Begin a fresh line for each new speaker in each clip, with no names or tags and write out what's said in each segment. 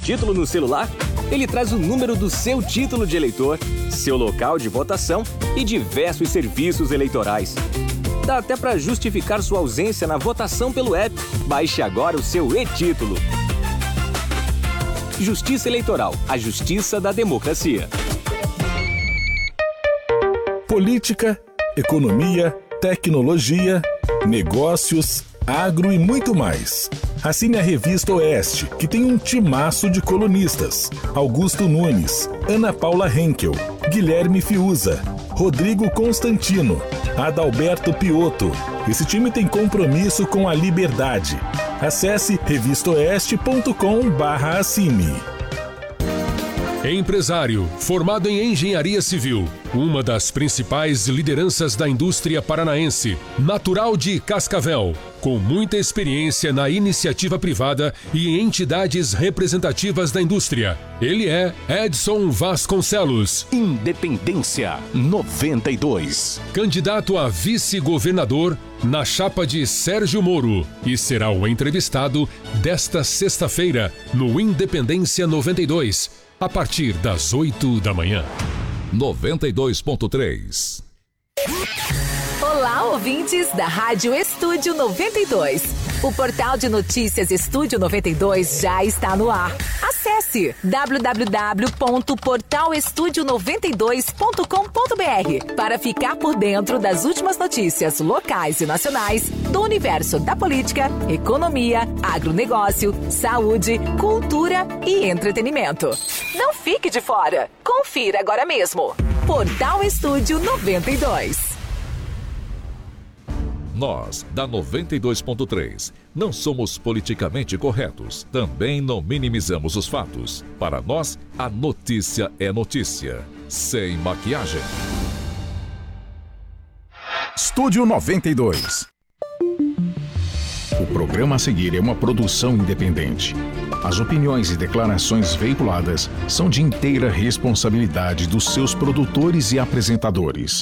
título no celular? Ele traz o número do seu título de eleitor, seu local de votação e diversos serviços eleitorais. Dá até para justificar sua ausência na votação pelo app. Baixe agora o seu e-título. Justiça Eleitoral, a justiça da democracia.
Política, economia, tecnologia, negócios, agro e muito mais. Assine a Revista Oeste, que tem um timaço de colunistas. Augusto Nunes, Ana Paula Henkel, Guilherme Fiuza, Rodrigo Constantino, Adalberto Piotto. Esse time tem compromisso com a liberdade. Acesse revistaoeste.com/assine.
Empresário, formado em engenharia civil, uma das principais lideranças da indústria paranaense, natural de Cascavel, com muita experiência na iniciativa privada e em entidades representativas da indústria. Ele é Edson Vasconcelos.
Independência 92.
Candidato a vice-governador na chapa de Sérgio Moro e será o entrevistado desta sexta-feira no Independência 92. A partir das 8 da manhã.
92.3.
Olá, ouvintes da Rádio Estúdio 92. O portal de notícias Estúdio 92 já está no ar. Acesse www.portalestudio92.com.br para ficar por dentro das últimas notícias locais e nacionais do universo da política, economia, agronegócio, saúde, cultura e entretenimento. Não fique de fora. Confira agora mesmo. Portal Estúdio 92.
Nós, da 92.3, não somos politicamente corretos. Também não minimizamos os fatos. Para nós, a notícia é notícia. Sem maquiagem.
Estúdio 92. O programa a seguir é uma produção independente. As opiniões e declarações veiculadas são de inteira responsabilidade dos seus produtores e apresentadores.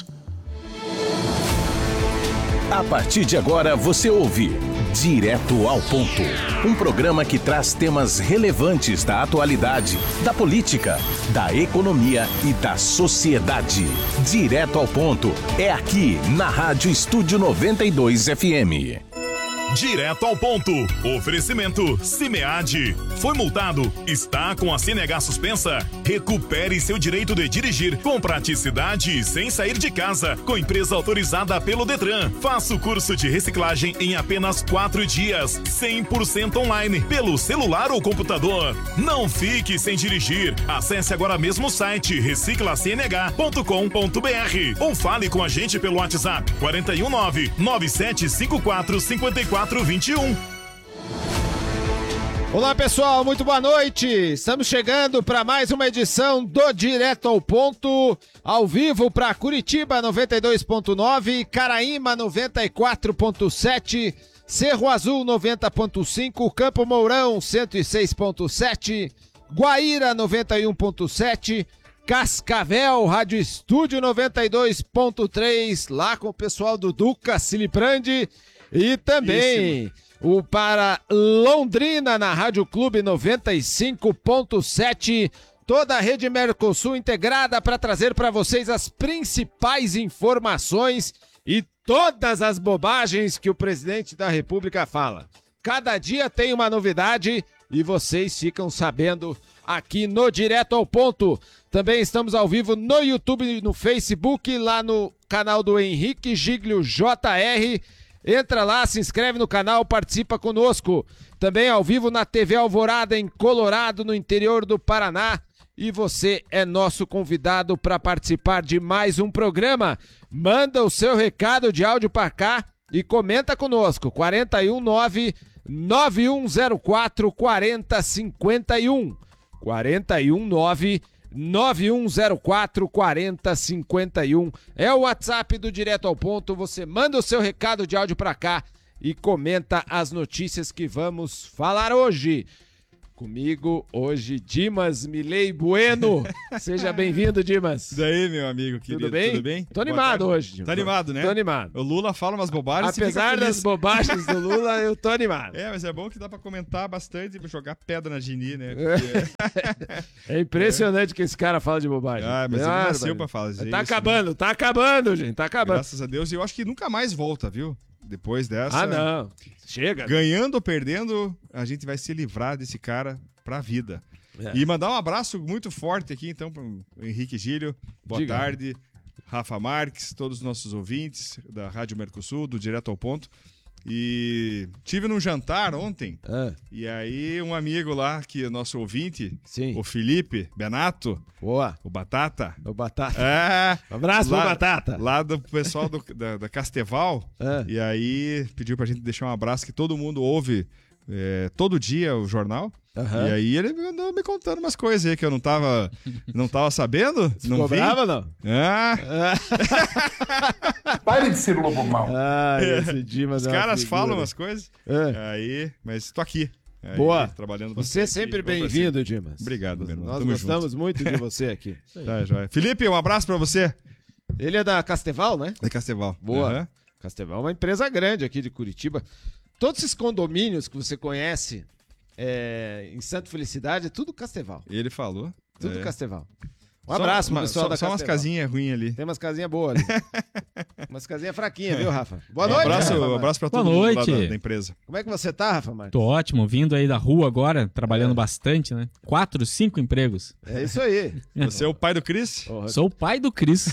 A partir de agora você ouve Direto ao Ponto, um programa que traz temas relevantes da atualidade, da política, da economia e da sociedade. Direto ao Ponto é aqui na Rádio Estúdio 92 FM.
Direto ao ponto. Oferecimento Cimead. Foi multado? Está com a CNH suspensa? Recupere seu direito de dirigir com praticidade e sem sair de casa. Com empresa autorizada pelo Detran. Faça o curso de reciclagem em apenas 4 dias. 100% online, pelo celular ou computador. Não fique sem dirigir. Acesse agora mesmo o site reciclacnh.com.br ou fale com a gente pelo WhatsApp 419-9754-5421.
Olá pessoal, muito boa noite. Estamos chegando para mais uma edição do Direto ao Ponto, ao vivo para Curitiba 92.9, Caraíma 94.7, Cerro Azul 90.5, Campo Mourão 106.7, Guaíra 91.7, Cascavel, Rádio Estúdio 92.3, lá com o pessoal do Duca Ciliprandi. E também o para Londrina na Rádio Clube 95.7, toda a rede Mercosul integrada para trazer para vocês as principais informações e todas as bobagens que o presidente da República fala. Cada dia tem uma novidade e vocês ficam sabendo aqui no Direto ao Ponto. Também estamos ao vivo no YouTube e no Facebook, lá no canal do Henrique Giglio JR. Entra lá, se inscreve no canal, participa conosco. Também ao vivo na TV Alvorada, em Colorado, no interior do Paraná. E você é nosso convidado para participar de mais um programa. Manda o seu recado de áudio para cá e comenta conosco. 419-9104-4051. 419-9104-4051 é o WhatsApp do Direto ao Ponto. Você manda o seu recado de áudio para cá e comenta as notícias que vamos falar hoje. Comigo hoje, Dimas Milei Bueno. Seja bem-vindo, Dimas.
Daí, meu amigo querido.
Tudo bem?
Tudo bem?
Tô animado hoje, Dimas.
Tá animado, né?
Tô animado.
O Lula fala umas bobagens.
Apesar das bobagens do Lula, eu tô animado.
Mas é bom que dá pra comentar bastante e jogar pedra na Gini, né?
É impressionante que esse cara fala de bobagem.
Mas ele nasceu pra fazer
tá
isso.
acabando, gente. Tá acabando.
Graças a Deus. E eu acho que nunca mais volta, viu? Depois dessa.
Ah, não. Chega.
Ganhando ou perdendo, a gente vai se livrar desse cara pra vida. E mandar um abraço muito forte aqui, então, pro Henrique Gílio. Boa tarde. Rafa Marques, todos os nossos ouvintes da Rádio Mercosul, do Direto ao Ponto. E tive num jantar ontem, e aí um amigo lá, que é nosso ouvinte, o Felipe Benato, o Batata.
O Batata.
Um
abraço pro Batata.
Lá do pessoal da Casteval, e aí pediu pra gente deixar um abraço, que todo mundo ouve todo dia o jornal. E aí ele andou me contando umas coisas aí que eu não tava sabendo.
Você ficou brava, não?
Pare de ser lobo mau.
Esse Dimas
Os caras falam umas coisas. Aí, mas tô aqui. Aí,
boa.
Trabalhando
você é sempre bem-vindo, Dimas.
Obrigado, meu irmão.
Nós gostamos muito de você aqui.
Tá, joia. Felipe, um abraço pra você.
Ele é da Casteval, né?
Da Casteval.
Boa. Casteval é uma empresa grande aqui de Curitiba. Todos esses condomínios que você conhece em Santa Felicidade é tudo Casteval.
Ele falou.
Tudo Casteval. Um abraço pro pessoal da Casteval.
Só umas casinhas ruins ali.
Tem umas casinhas boas ali. Umas casinhas fraquinhas, viu, Rafa? Boa noite,
abraço pra todo mundo lá da empresa.
Como é que você tá, Rafa Marques?
Tô ótimo, vindo aí da rua agora, trabalhando bastante, né? 4, 5 empregos.
É isso aí.
Você é o pai do Cris?
Sou o pai do Cris.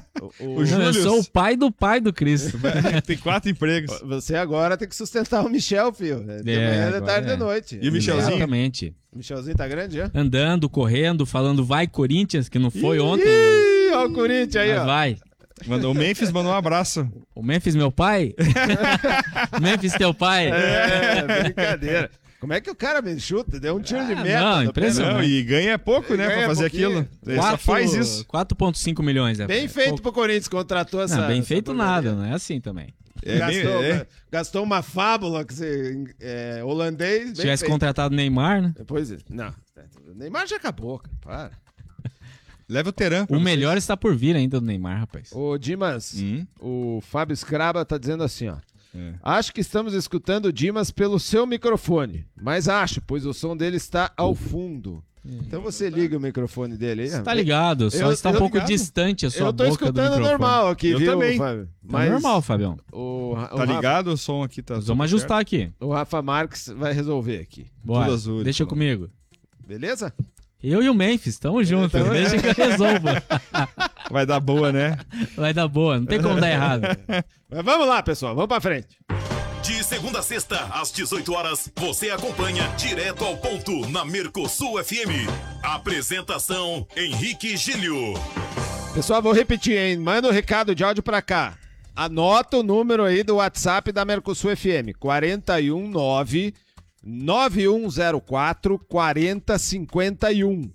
O Júlio.
Eu sou o pai do Cris.
Tem 4 empregos.
Você agora tem que sustentar o Michel, filho. De manhã, de tarde, de noite.
E o Michelzinho?
Exatamente.
O Michelzinho tá grande já?
Andando, correndo, falando vai Corinthians, que não foi ontem.
Ó o Corinthians aí, ó.
Vai.
O Memphis mandou um abraço.
O Memphis, meu pai? Memphis, teu pai?
Brincadeira. Como é que o cara me chuta? Deu um tiro de meta.
Não, impressionante.
Não, e ganha pouco, né, pra fazer aquilo. Ele só faz isso.
4,5 milhões.
Bem feito pro Corinthians, contratou essa...
Não, bem feito nada, não é assim também.
Gastou uma fábula que holandês.
Se tivesse contratado o Neymar, né?
Pois é. Não, o Neymar já acabou, cara. Para.
Leva o Teran.
O melhor está por vir ainda do Neymar, rapaz.
Ô, Dimas, o Fábio Scraba tá dizendo assim, ó. Acho que estamos escutando o Dimas pelo seu microfone, mas pois o som dele está ao fundo. Então você liga o microfone dele aí.
Você tá ligado, só está um pouco distante a sua boca do microfone.
Eu tô escutando normal aqui,
eu
viu,
também.
Fábio?
Tá normal, Fabião.
Tá ligado? O som aqui tá...
Vamos ajustar aqui.
O Rafa Marques vai resolver aqui.
Bora, deixa comigo.
Beleza?
Eu e o Memphis, tamo junto. Deixa que eu resolva.
Vai dar boa, né?
Vai dar boa, não tem como dar errado.
Mas vamos lá, pessoal, vamos pra frente.
De segunda a sexta, às 18 horas, você acompanha Direto ao Ponto na Mercosul FM. Apresentação, Henrique Gílio.
Pessoal, vou repetir, hein? Manda um recado de áudio pra cá. Anota o número aí do WhatsApp da Mercosul FM. 419-9104-4051.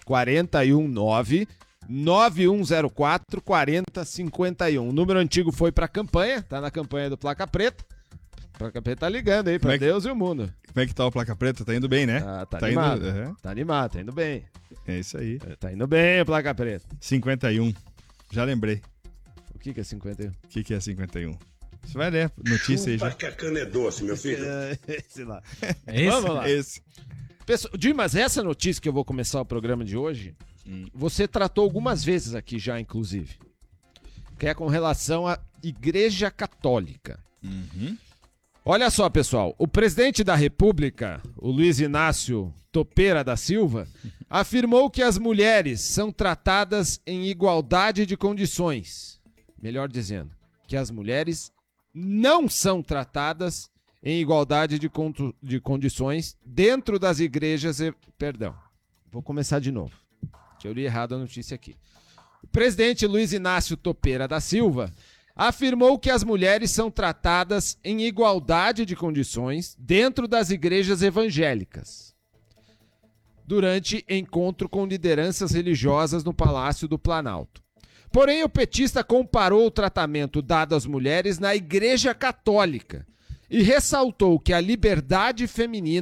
419-9104-4051. O número antigo foi pra campanha, tá na campanha do Placa Preta. Placa Preta tá ligando aí pra Deus e o mundo.
Como é que tá o Placa Preta? Tá indo bem, né?
Tá animado. Tá animado, tá indo bem.
É isso aí.
Tá indo bem, Placa Preta.
51. Já lembrei.
O que é 51?
O que é 51? Você vai ler notícia aí já.
Que a cana é doce, meu filho.
Esse lá.
Esse?
Vamos lá.
Esse.
Dimas, essa notícia que eu vou começar o programa de hoje, você tratou algumas vezes aqui já, inclusive. Que é com relação à Igreja Católica. Olha só, pessoal. O presidente da República, o Luiz Inácio Topeira da Silva, afirmou que as mulheres são tratadas em igualdade de condições. Melhor dizendo, que as mulheres não são tratadas em igualdade de condições dentro das igrejas... Perdão, vou começar de novo, que eu li errado a notícia aqui. O presidente Luiz Inácio Topeira da Silva afirmou que as mulheres são tratadas em igualdade de condições dentro das igrejas evangélicas, durante encontro com lideranças religiosas no Palácio do Planalto. Porém, o petista comparou o tratamento dado às mulheres na Igreja Católica e ressaltou que a liberdade feminina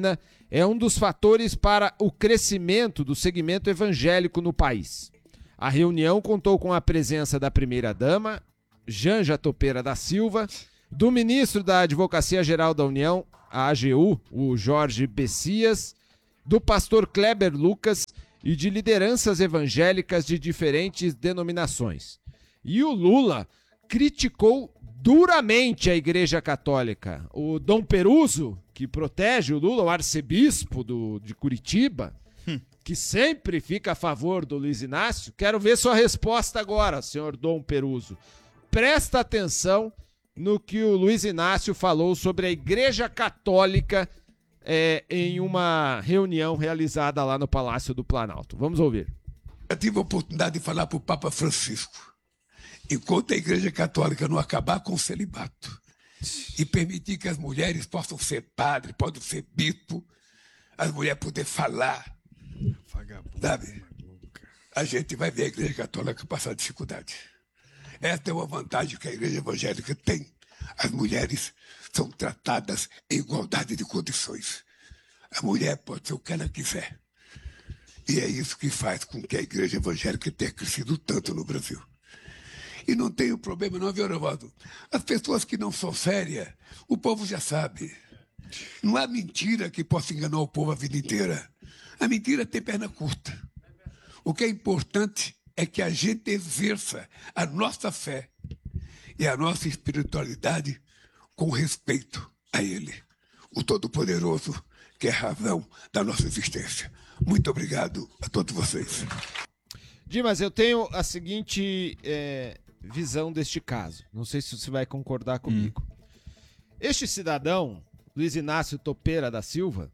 é um dos fatores para o crescimento do segmento evangélico no país. A reunião contou com a presença da primeira-dama, Janja Topeira da Silva, do ministro da Advocacia Geral da União, a AGU, o Jorge Bessias, do pastor Kleber Lucas e de lideranças evangélicas de diferentes denominações. E o Lula criticou duramente a Igreja Católica. O Dom Peruso, que protege o Lula, o arcebispo de Curitiba, que sempre fica a favor do Luiz Inácio, quero ver sua resposta agora, senhor Dom Peruso. Presta atenção no que o Luiz Inácio falou sobre a Igreja Católica em uma reunião realizada lá no Palácio do Planalto. Vamos ouvir.
Eu tive a oportunidade de falar para o Papa Francisco. Enquanto a Igreja Católica não acabar com o celibato e permitir que as mulheres possam ser padre, possam ser bispo, as mulheres poderem falar, sabe? A gente vai ver a Igreja Católica passar dificuldade. Esta é uma vantagem que a Igreja Evangélica tem. As mulheres são tratadas em igualdade de condições. A mulher pode ser o que ela quiser. E é isso que faz com que a Igreja Evangélica tenha crescido tanto no Brasil. E não tem um problema não, viu, Rovaldo? As pessoas que não são sérias, o povo já sabe. Não há mentira que possa enganar o povo a vida inteira. A mentira tem perna curta. O que é importante é que a gente exerça a nossa fé e a nossa espiritualidade com respeito a Ele, o Todo-Poderoso, que é a razão da nossa existência. Muito obrigado a todos vocês.
Dimas, eu tenho a seguinte visão deste caso. Não sei se você vai concordar comigo. Este cidadão, Luiz Inácio Topeira da Silva,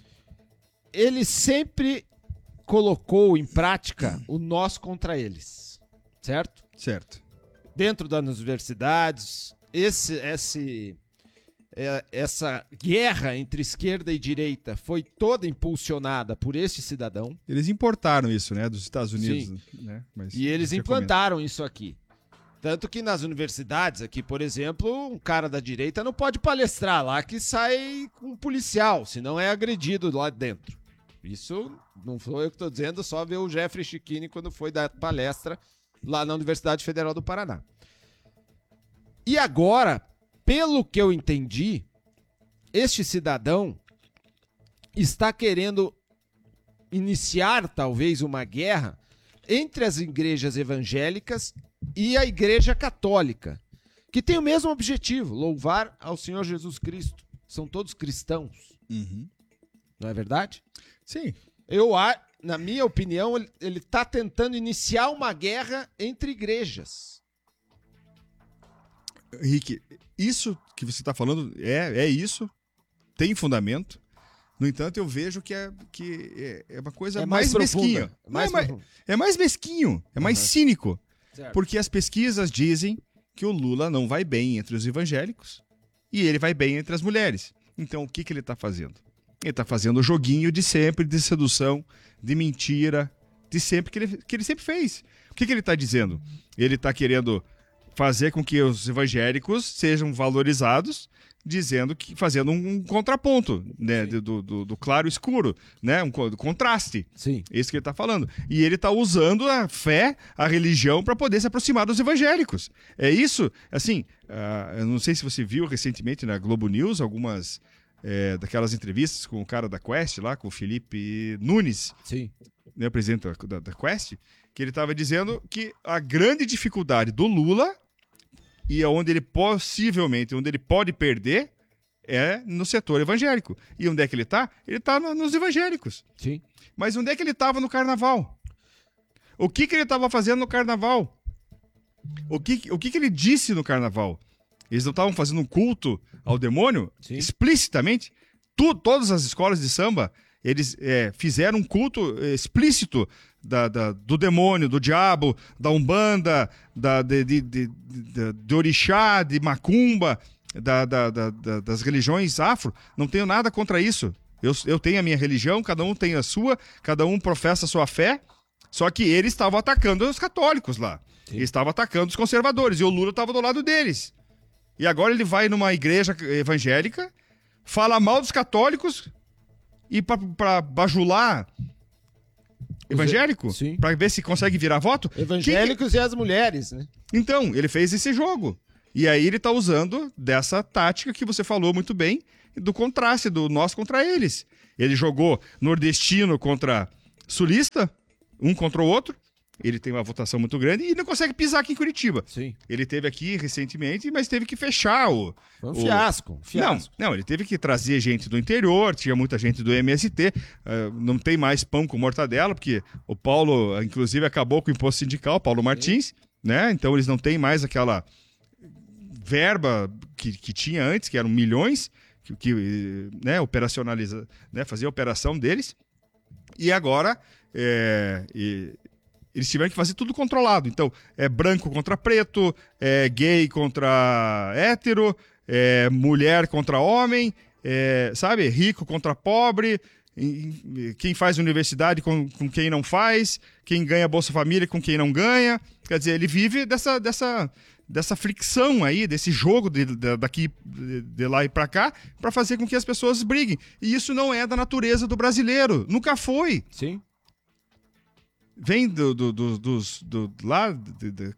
ele sempre colocou em prática o nós contra eles, certo?
Certo.
Dentro das universidades, essa guerra entre esquerda e direita foi toda impulsionada por este cidadão.
Eles importaram isso, né, dos Estados Unidos. Né? Mas
e eles implantaram isso aqui. Tanto que nas universidades aqui, por exemplo, um cara da direita não pode palestrar lá que sai com um policial, senão é agredido lá dentro. Isso não foi eu que estou dizendo, só ver o Jeffrey Chiquini quando foi dar palestra lá na Universidade Federal do Paraná. E agora, pelo que eu entendi, este cidadão está querendo iniciar talvez uma guerra entre as igrejas evangélicas e a Igreja Católica, que tem o mesmo objetivo, louvar ao Senhor Jesus Cristo. São todos cristãos. Não é verdade?
Sim.
Na minha opinião, ele está tentando iniciar uma guerra entre igrejas.
Henrique, isso que você está falando é isso, tem fundamento. No entanto, eu vejo que é uma coisa mais mesquinha. É mais mesquinho, é mais cínico. Certo. Porque as pesquisas dizem que o Lula não vai bem entre os evangélicos e ele vai bem entre as mulheres. Então, o que ele está fazendo? Ele está fazendo o joguinho de sempre, de sedução, de mentira, de sempre, que ele sempre fez. O que ele está dizendo? Ele está querendo fazer com que os evangélicos sejam valorizados, fazendo um contraponto, né, do claro e escuro, né, um contraste.
Sim.
Isso que ele está falando. E ele está usando a fé, a religião, para poder se aproximar dos evangélicos. É isso, assim, eu não sei se você viu recentemente na Globo News algumas daquelas entrevistas com o cara da Quest lá, com o Felipe Nunes,
sim,
né, o presidente da Quest, que ele estava dizendo que a grande dificuldade do Lula e onde ele pode perder é no setor evangélico. E onde é que ele está? Ele está nos evangélicos.
Sim.
Mas onde é que ele estava no carnaval? O que ele estava fazendo no carnaval? O que ele disse no carnaval? Eles não estavam fazendo um culto ao demônio? Sim. Explicitamente? Todas as escolas de samba, eles fizeram um culto explícito do demônio, do diabo, da umbanda, de orixá, de macumba, das religiões afro. Não tenho nada contra isso. Eu tenho a minha religião, cada um tem a sua, cada um professa a sua fé, só que eles estavam atacando os católicos lá. Sim. Eles estavam atacando os conservadores, e o Lula estava do lado deles. E agora ele vai numa igreja evangélica, fala mal dos católicos, e para bajular evangélico?
Sim.
Para ver se consegue virar voto?
Evangélicos e as mulheres, né?
Então, ele fez esse jogo. E aí ele tá usando dessa tática que você falou muito bem, do contraste, do nós contra eles. Ele jogou nordestino contra sulista, um contra o outro. Ele tem uma votação muito grande e não consegue pisar aqui em Curitiba.
Sim.
Ele teve aqui recentemente, mas teve que fechar o...
Foi um fiasco.
Não, ele teve que trazer gente do interior, tinha muita gente do MST, não tem mais pão com mortadela, porque o Paulo, inclusive, acabou com o imposto sindical, Paulo Martins, né? Então eles não têm mais aquela verba que tinha antes, que eram milhões, né, operacionaliza, né, fazia a operação deles, e agora eles tiveram que fazer tudo controlado. Então, é branco contra preto, é gay contra hétero, é mulher contra homem, sabe? Rico contra pobre, quem faz universidade com quem não faz, quem ganha Bolsa Família com quem não ganha. Quer dizer, ele vive dessa fricção aí, desse jogo daqui de lá e pra cá, para fazer com que as pessoas briguem. E isso não é da natureza do brasileiro. Nunca foi.
Sim.
Vem lá de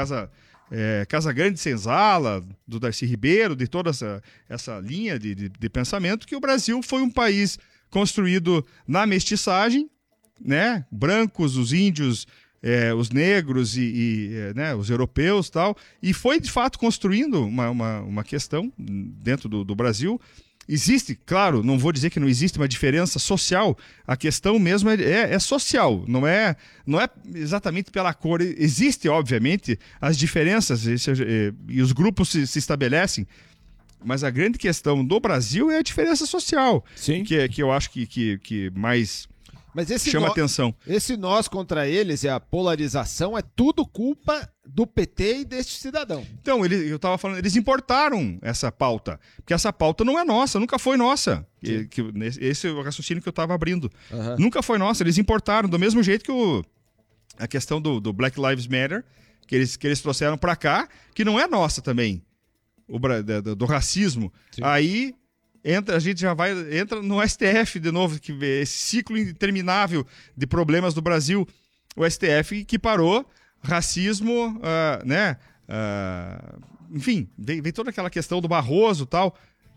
Casa Grande Senzala, do Darcy Ribeiro, de toda essa linha de pensamento, que o Brasil foi um país construído na mestiçagem, né? Brancos, os índios, os negros né, os europeus e tal, e foi de fato construindo uma questão dentro do Brasil. Existe, claro, não vou dizer que não existe uma diferença social, a questão mesmo é social, não é exatamente pela cor. Existe, obviamente, as diferenças e os grupos se estabelecem, mas a grande questão do Brasil é a diferença social.
Sim.
Que eu acho que mais chama atenção.
Esse nós contra eles e a polarização é tudo culpa do PT e deste cidadão.
Então, eu estava falando, eles importaram essa pauta, porque essa pauta não é nossa, nunca foi nossa. Esse é o raciocínio que eu estava abrindo.
Uhum.
Nunca foi nossa, eles importaram, do mesmo jeito que a questão do Black Lives Matter, que eles trouxeram para cá, que não é nossa também, do racismo. Sim. Aí... a gente já entra no STF de novo, que vê esse ciclo interminável de problemas do Brasil. O STF que parou racismo, né? Enfim, vem toda aquela questão do Barroso e tal.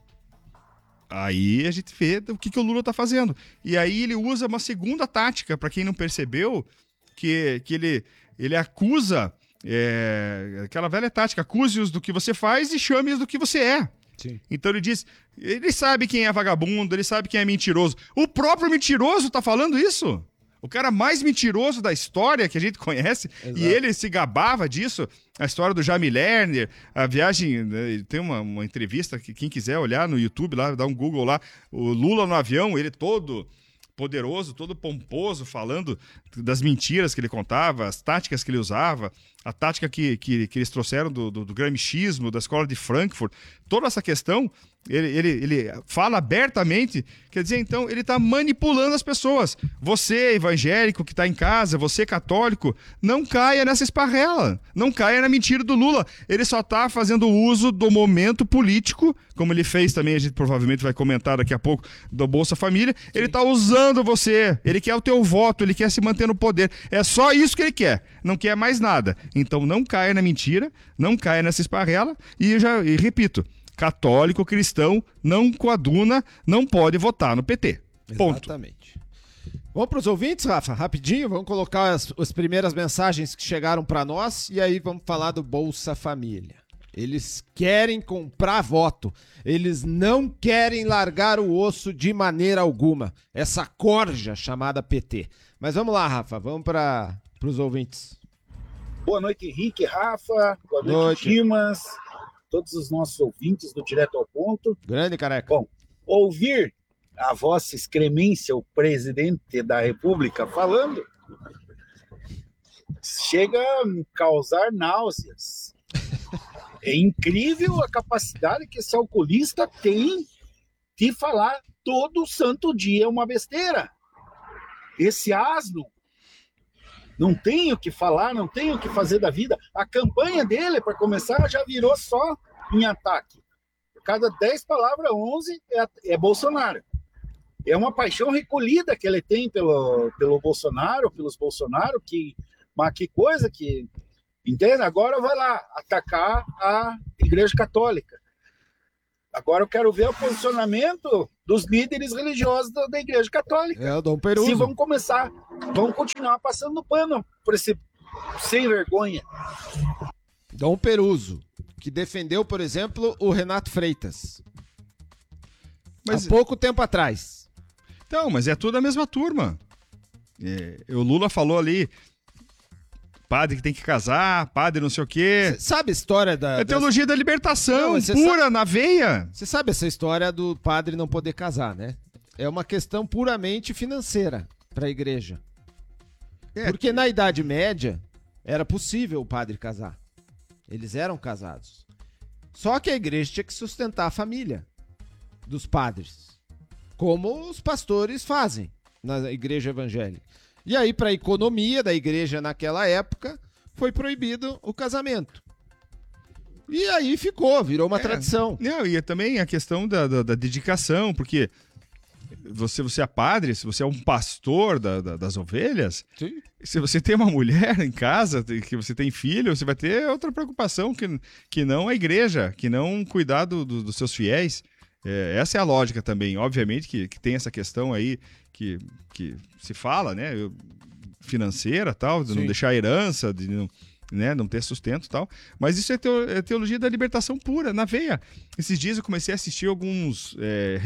Aí a gente vê o que o Lula está fazendo. E aí ele usa uma segunda tática, para quem não percebeu, que ele acusa, aquela velha tática, acuse-os do que você faz e chame-os do que você é.
Sim.
Então ele sabe quem é vagabundo, ele sabe quem é mentiroso. O próprio mentiroso tá falando isso. O cara mais mentiroso da história que a gente conhece. Exato. E ele se gabava disso. A história do Jaime Lerner, a viagem... Tem uma entrevista que quem quiser olhar no YouTube, lá, dá um Google lá, o Lula no avião, ele todo poderoso, todo pomposo, falando das mentiras que ele contava, as táticas que ele usava, a tática que eles trouxeram do gramscismo, da escola de Frankfurt, toda essa questão, ele fala abertamente, quer dizer, então, ele está manipulando as pessoas. Você, evangélico, que está em casa, você, católico, não caia nessa esparrela, não caia na mentira do Lula. Ele só está fazendo uso do momento político, como ele fez também, a gente provavelmente vai comentar daqui a pouco, do Bolsa Família. Sim. Ele está usando você, ele quer o teu voto, ele quer se manter no poder. É só isso que ele quer, não quer mais nada. Então não caia na mentira, não caia nessa esparrela, e repito, católico, cristão, não coaduna, não pode votar no PT. Ponto.
Exatamente. Vamos para os ouvintes, Rafa? Rapidinho, vamos colocar as primeiras mensagens que chegaram para nós e aí vamos falar do Bolsa Família. Eles querem comprar voto. Eles não querem largar o osso de maneira alguma. Essa corja chamada PT. Mas vamos lá, Rafa, vamos para os ouvintes.
Boa noite, Henrique, Rafa. Boa noite, Dimas. Todos os nossos ouvintes do Direto ao Ponto.
Grande careca.
Bom, ouvir a Vossa Excremência, o presidente da República, falando, chega a me causar náuseas. É incrível a capacidade que esse alcoolista tem de falar todo santo dia uma besteira. Esse asno não tem o que falar, não tem o que fazer da vida. A campanha dele, para começar, já virou só em ataque. Cada 10 palavras, 11 é Bolsonaro. É uma paixão recolhida que ele tem pelo Bolsonaro, pelos Bolsonaro, mas que coisa que... Entende? Agora vai lá atacar a Igreja Católica. Agora eu quero ver o posicionamento dos líderes religiosos da Igreja Católica.
É o Dom Peruso.
Se vão continuar passando pano por esse sem vergonha.
Dom Peruso, que defendeu, por exemplo, o Renato Freitas. Há pouco tempo atrás.
Então, mas é tudo a mesma turma. O Lula falou ali, padre que tem que casar, padre não sei o quê.
Cê sabe a história da...
É teologia da libertação, pura, na veia.
Você sabe essa história do padre não poder casar, né? É uma questão puramente financeira para a igreja. Porque na Idade Média era possível o padre casar. Eles eram casados. Só que a igreja tinha que sustentar a família dos padres, como os pastores fazem na igreja evangélica. E aí, para a economia da igreja naquela época, foi proibido o casamento. E aí virou uma tradição.
E também a questão da dedicação, porque você é padre, se você é um pastor das ovelhas, sim, se você tem uma mulher em casa, que você tem filho, você vai ter outra preocupação que não a igreja, que não cuidar dos seus fiéis. Essa é a lógica também. Obviamente que tem essa questão aí que se fala, né, financeira, tal, de não deixar herança, de não ter sustento e tal. Mas isso é teologia da libertação pura, na veia. Esses dias eu comecei a assistir alguns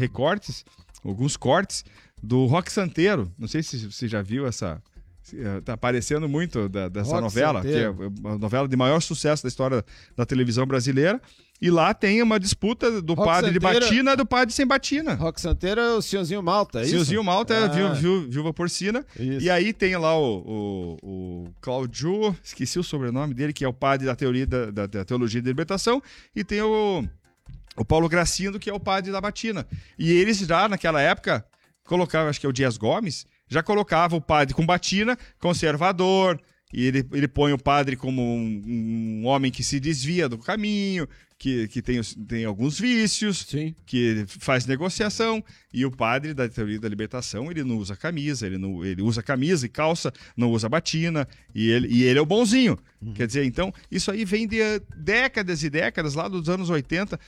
alguns cortes do Roque Santeiro. Não sei se você já viu essa... Tá aparecendo muito dessa Roque novela, Santeiro, que é a novela de maior sucesso da história da televisão brasileira. E lá tem uma disputa do
Roque
padre
Santeiro,
de batina e do padre sem batina.
Roque Santeiro é o Senhorzinho Malta, é isso?
Senhorzinho Malta é viúva porcina. Isso. E aí tem lá o Cláudio, esqueci o sobrenome dele, que é o padre da teologia da libertação. E tem o Paulo Gracindo, que é o padre da batina. E eles já, naquela época, colocavam, acho que é o Dias Gomes, já colocava o padre com batina, conservador, e ele põe o padre como um homem que se desvia do caminho, que tem alguns vícios, sim, que faz negociação, e o padre da teoria da libertação, ele não usa camisa, ele usa camisa e calça, não usa batina, e ele é o bonzinho. Quer dizer, então, isso aí vem de décadas e décadas, lá dos anos 80,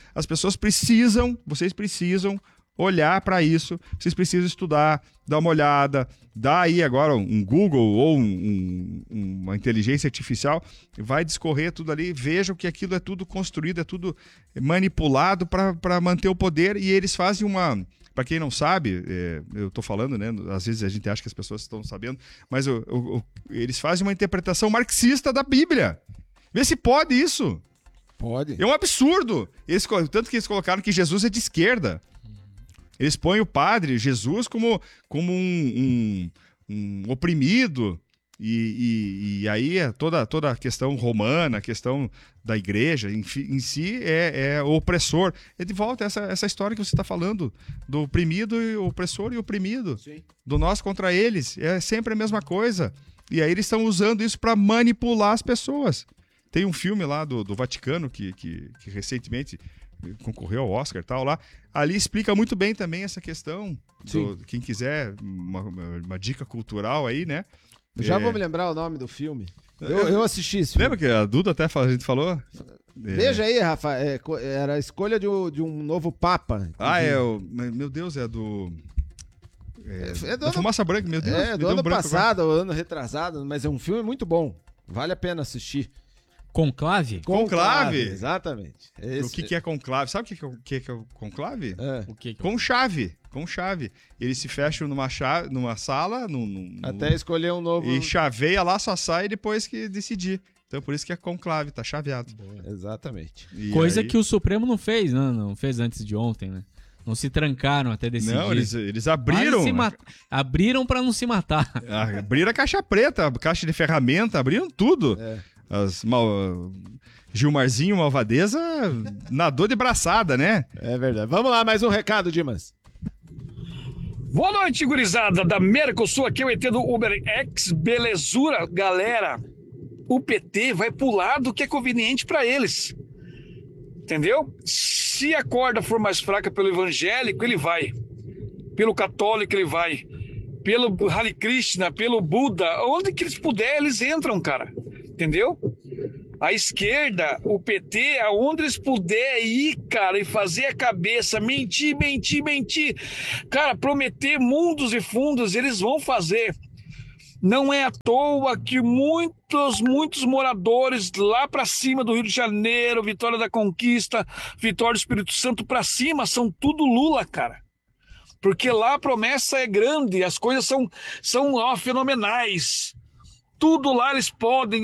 vocês precisam olhar para isso, vocês precisam estudar, dar uma olhada, dá aí agora um Google ou uma inteligência artificial, vai discorrer tudo ali, vejam que aquilo é tudo construído, é tudo manipulado para manter o poder, e eles fazem uma... Para quem não sabe, eu estou falando, né? Às vezes a gente acha que as pessoas estão sabendo, mas eles fazem uma interpretação marxista da Bíblia. Vê se pode isso.
Pode.
É um absurdo. Tanto que eles colocaram que Jesus é de esquerda. Eles põem o padre, Jesus, como um oprimido. E aí toda a questão romana, a questão da igreja em si é o opressor. É de volta essa história que você está falando, do oprimido, o opressor e o oprimido. Sim. Do nós contra eles. É sempre a mesma coisa. E aí eles estão usando isso para manipular as pessoas. Tem um filme lá do Vaticano que recentemente concorreu ao Oscar e tal lá. Ali explica muito bem também essa questão. Quem quiser uma dica cultural aí, né?
Já vou me lembrar o nome do filme. Eu assisti esse filme.
Lembra que a Duda até a gente falou?
Veja aí, Rafa. Era a escolha de um novo Papa.
Meu Deus, é do...
da
Fumaça Branca, meu Deus.
Do ano passado, ou ano retrasado, mas é um filme muito bom. Vale a pena assistir.
Conclave?
Conclave,
exatamente.
O que é conclave? Sabe o que é o conclave?
O que
com chave. Com chave. Eles se fecham numa sala,
até escolher um novo...
E chaveia lá, só sai depois que decidir. Então por isso que é conclave, tá chaveado.
Exatamente.
Coisa que o Supremo não fez, não fez antes de ontem, né? Não se trancaram até decidir.
Não, eles abriram.
Abriram pra não se matar.
Abriram a caixa preta, a caixa de ferramenta, abriram tudo. Gilmarzinho Malvadeza nadou de braçada, né?
É verdade. Vamos lá, mais um recado, Dimas.
Boa noite, gurizada da Mercosul. Aqui é o ET do UberX. Belezura, galera. O PT vai pro lado que é conveniente para eles. Entendeu? Se a corda for mais fraca pelo evangélico, ele vai. pelo católico ele vai, pelo Hare Krishna, pelo Buda, onde que eles puderem, eles entram, cara. Entendeu? A esquerda, o PT, aonde eles puderem ir, cara, e fazer a cabeça, mentir. Cara, prometer mundos e fundos, eles vão fazer. Não é à toa que muitos moradores lá para cima do Rio de Janeiro, Vitória da Conquista, Vitória do Espírito Santo para cima, são tudo Lula, cara. Porque lá a promessa é grande, as coisas são fenomenais. Tudo lá eles podem.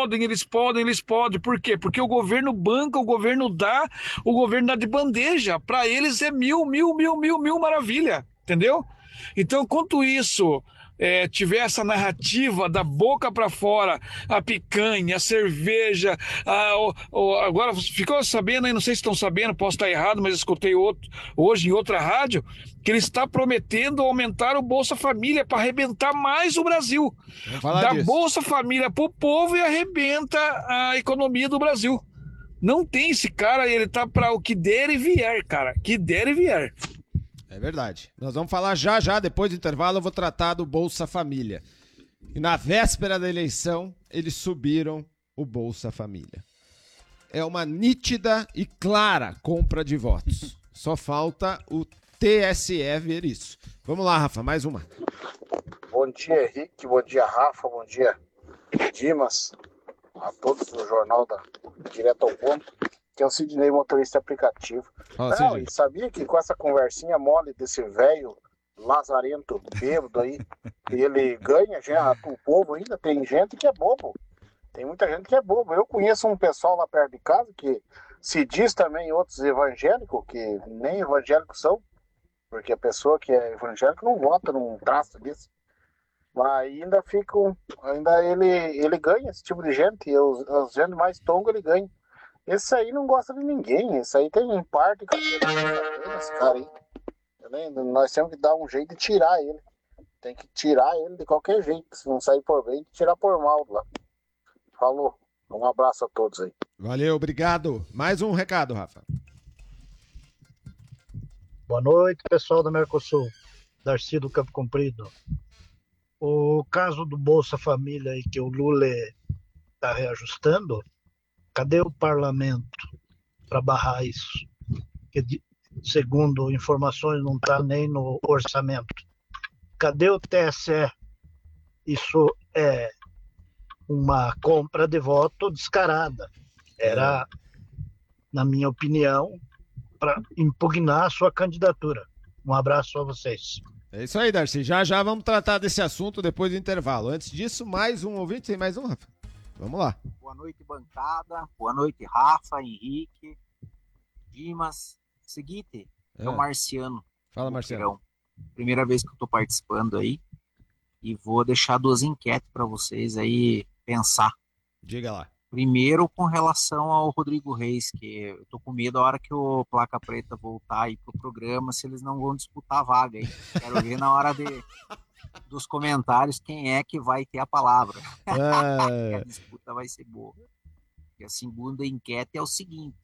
Por quê? Porque o governo banca, o governo dá de bandeja. Para eles é mil maravilha, entendeu? Então, enquanto isso tiver essa narrativa da boca para fora, a picanha, a cerveja, agora ficou sabendo aí, não sei se estão sabendo, posso estar errado, mas escutei hoje em outra rádio, que ele está prometendo aumentar o Bolsa Família para arrebentar mais o Brasil. Dá Bolsa Família para o povo e arrebenta a economia do Brasil. Não tem esse cara, ele tá para o que der e vier, cara, que der e vier.
É verdade. Nós vamos falar já, depois do intervalo eu vou tratar do Bolsa Família. E na véspera da eleição, eles subiram o Bolsa Família. É uma nítida e clara compra de votos. Só falta o TSE ver isso. Vamos lá, Rafa, mais uma.
Bom dia, Henrique. Bom dia, Rafa. Bom dia, Dimas. A todos do Jornal da Direto ao Ponto. Que é o Sidney, motorista aplicativo. Não, e sabia que com essa conversinha mole desse velho lazarento bêbado aí, ele ganha já o povo ainda? Tem gente que é bobo. Tem muita gente que é bobo. Eu conheço um pessoal lá perto de casa que se diz também outros evangélicos, que nem evangélicos são, porque a pessoa que é evangélica não vota num traço desse. Mas ainda ele ganha esse tipo de gente, e os gente mais tongo ele ganha. Esse aí não gosta de ninguém. Esse aí tem um parte com esse cara aí. Nós temos que dar um jeito de tirar ele. Tem que tirar ele de qualquer jeito. Se não sair por bem, tirar por mal lá. Falou. Um abraço a todos aí.
Valeu, obrigado. Mais um recado, Rafa.
Boa noite, pessoal da Mercosul. Darcy do Campo Comprido. O caso do Bolsa Família aí que o Lula está reajustando, cadê o parlamento para barrar isso? Que, segundo informações, não está nem no orçamento. Cadê o TSE? Isso é uma compra de voto descarada. Era, na minha opinião, para impugnar a sua candidatura. Um abraço a vocês.
É isso aí, Darcy. Já vamos tratar desse assunto depois do intervalo. Antes disso, mais um ouvinte. Tem mais um, Rafa? Vamos lá.
Boa noite, bancada. Boa noite, Rafa, Henrique, Dimas. Seguinte, é o Marciano.
Fala, Marciano.
Primeira vez que eu estou participando aí. E vou deixar 2 enquetes para vocês aí pensar.
Diga lá.
Primeiro, com relação ao Rodrigo Reis, que eu tô com medo a hora que o Placa Preta voltar aí pro programa, se eles não vão disputar a vaga, hein? Quero ver na hora dos comentários quem é que vai ter a palavra. A disputa vai ser boa. E a segunda enquete é o seguinte.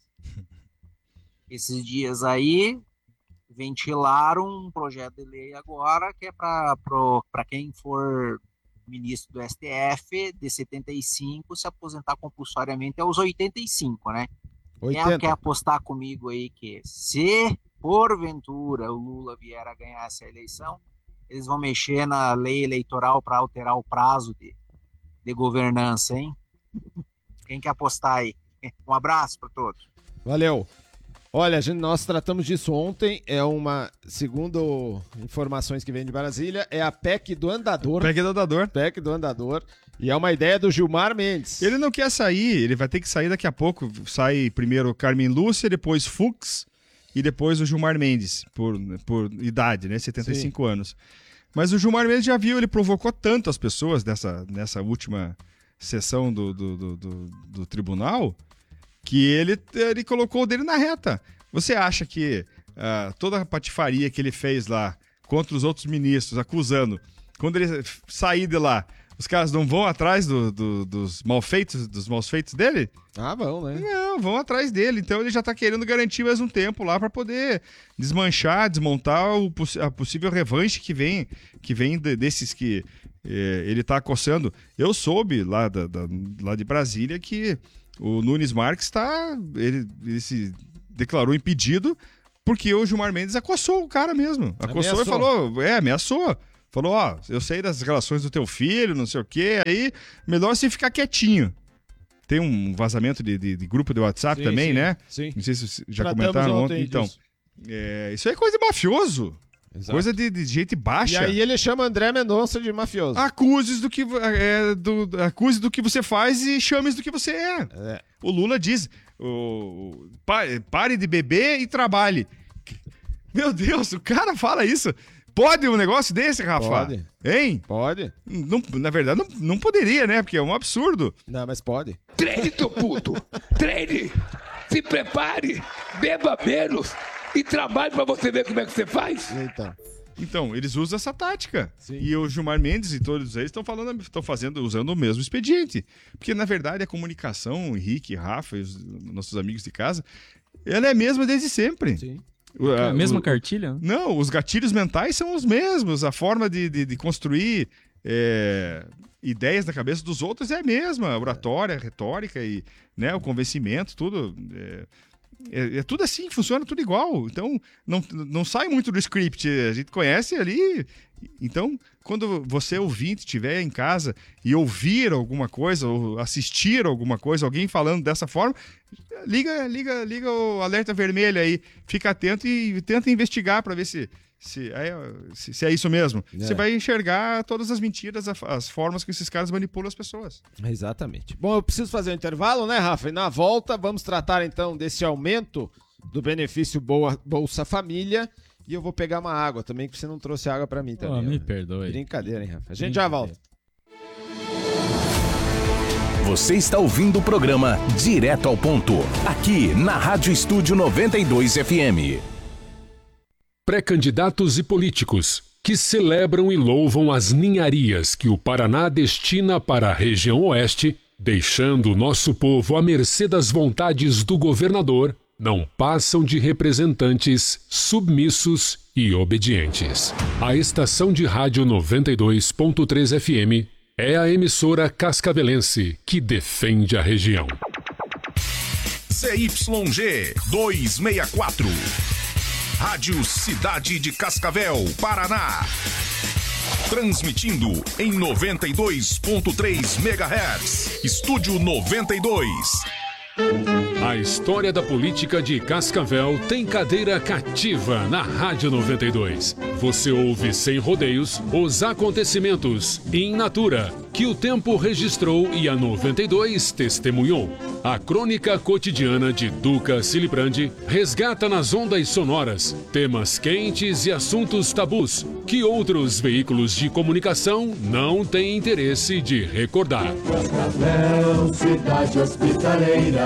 Esses dias aí, ventilaram um projeto de lei agora, que é para quem for ministro do STF, de 75, se aposentar compulsoriamente aos 85, né? 80. Quem quer apostar comigo aí que se, porventura, o Lula vier a ganhar essa eleição, eles vão mexer na lei eleitoral para alterar o prazo de governança, hein? Quem quer apostar aí? Um abraço para todos.
Valeu. Olha, nós tratamos disso ontem, segundo informações que vêm de Brasília, é a PEC do andador. PEC do andador. E é uma ideia do Gilmar Mendes.
Ele não quer sair, ele vai ter que sair daqui a pouco. Sai primeiro Carmen Lúcia, depois Fux e depois o Gilmar Mendes, por idade, né? 75 anos. Mas o Gilmar Mendes já viu, ele provocou tanto as pessoas nessa última sessão do tribunal, que ele colocou o dele na reta. Você acha que toda a patifaria que ele fez lá contra os outros ministros, acusando, quando ele sair de lá, Os caras não vão atrás dos malfeitos dele?
Ah, vão, né?
Não, vão atrás dele. Então ele já tá querendo garantir mais um tempo lá para poder desmontar a possível revanche que vem desses que ele tá acossando. Eu soube lá de Brasília que o Nunes Marques ele se declarou impedido porque o Gilmar Mendes acossou o cara mesmo. Acossou e falou, ameaçou. Falou, eu sei das relações do teu filho, não sei o quê, aí melhor você ficar quietinho. Tem um vazamento de grupo de WhatsApp também,
sim,
né?
Sim.
Não sei se já comentaram ontem. Então, isso aí é coisa de mafioso. Exato. Coisa de gente baixa.
E aí ele chama André Mendonça de mafioso.
Acuse do que você faz e chames do que você é. O Lula diz, pare de beber e trabalhe. Meu Deus, o cara fala isso. Pode um negócio desse, Rafa?
Pode.
Hein?
Pode.
Não, na verdade, não poderia, né? Porque é um absurdo.
Não, mas pode.
Treine, teu puto. Treine. Se prepare. Beba menos. E trabalhe pra você ver como é que você faz.
Então, eles usam essa tática.
Sim.
E o Gilmar Mendes e todos eles estão usando o mesmo expediente. Porque, na verdade, a comunicação, Henrique, Rafa e os nossos amigos de casa, ela é a mesma desde sempre.
Sim.
A mesma cartilha?
Não, os gatilhos mentais são os mesmos. A forma de construir ideias na cabeça dos outros é a mesma. A oratória, a retórica e, né, o convencimento, tudo. É tudo assim, funciona tudo igual. Então, não sai muito do script. A gente conhece ali. Então, quando você ouvinte estiver em casa e ouvir alguma coisa, ou assistir alguma coisa, alguém falando dessa forma, liga o alerta vermelho aí. Fica atento e tenta investigar para ver se é isso mesmo. Você vai enxergar todas as mentiras, as formas que esses caras manipulam as pessoas.
Exatamente. Bom, eu preciso fazer um intervalo, né, Rafa? E na volta vamos tratar então desse aumento do benefício Bolsa Família. E eu vou pegar uma água também, que você não trouxe água pra mim também.
Me perdoe.
Brincadeira, hein, Rafa? A gente já volta.
Você está ouvindo o programa Direto ao Ponto, aqui na Rádio Estúdio 92 FM.
Pré-candidatos e políticos que celebram e louvam as ninharias que o Paraná destina para a região oeste, deixando o nosso povo à mercê das vontades do governador, não passam de representantes submissos e obedientes. A estação de rádio 92.3 FM é a emissora cascavelense que defende a região.
CYG 264. Rádio Cidade de Cascavel, Paraná. Transmitindo em 92.3 MHz. Estúdio 92.
A história da política de Cascavel tem cadeira cativa na Rádio 92. Você ouve sem rodeios os acontecimentos in natura que o tempo registrou e a 92 testemunhou. A crônica cotidiana de Duca Silibrandi resgata nas ondas sonoras temas quentes e assuntos tabus que outros veículos de comunicação não têm interesse de recordar.
Cascavel, cidade hospitaleira.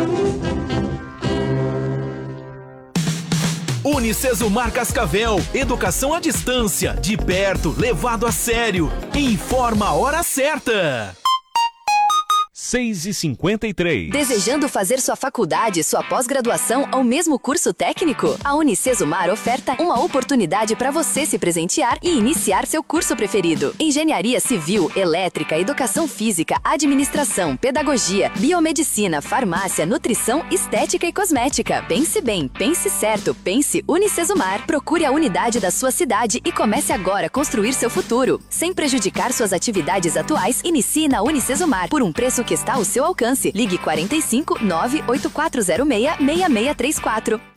Unicesumar Cascavel, educação à distância, de perto, levado a sério. Informa a hora certa.
6h53.
Desejando fazer sua faculdade, sua pós-graduação ou mesmo curso técnico? A Unicesumar oferta uma oportunidade para você se presentear e iniciar seu curso preferido. Engenharia Civil, Elétrica, Educação Física, Administração, Pedagogia, Biomedicina, Farmácia, Nutrição, Estética e Cosmética. Pense bem, pense certo, pense Unicesumar. Procure a unidade da sua cidade e comece agora a construir seu futuro. Sem prejudicar suas atividades atuais, inicie na Unicesumar por um preço que está ao seu alcance. Ligue 45 98406 6634.